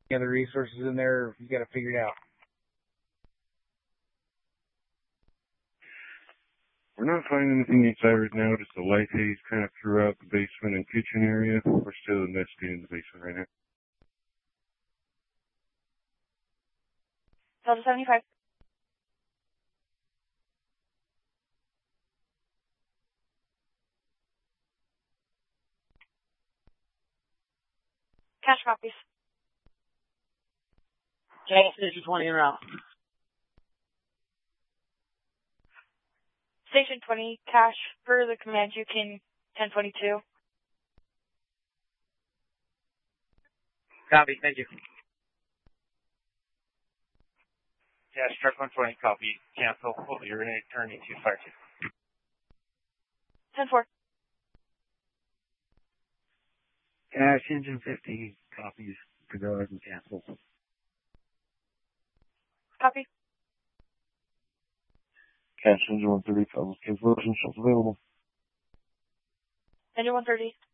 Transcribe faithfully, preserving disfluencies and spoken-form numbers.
Any other resources in there, you got to figure it out. We're not finding anything inside right now, just a light haze kind of throughout the basement and kitchen area. We're still investigating the basement right now. Delta seventy-five. Cash copies. Okay, Station twenty en route. Station twenty, cash for the command you can ten twenty-two. Copy, thank you. Cash, truck one twenty, copy. Cancel. You're going to turn into fire two. ten four. Cash, engine fifty, copies to go ahead and cancel. Copy. Cash, engine one thirty, cancellation, shells available. Engine one thirty.